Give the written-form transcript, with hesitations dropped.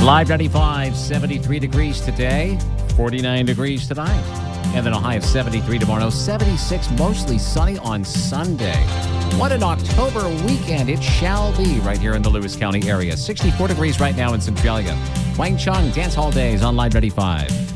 Live 95, 73 degrees today, 49 degrees tonight. And then a high of 73 tomorrow, 76 mostly sunny on Sunday. What an October weekend it shall be right here in the Lewis County area. 64 degrees right now in Centralia. Wang Chung Dance Hall Days on Live 95.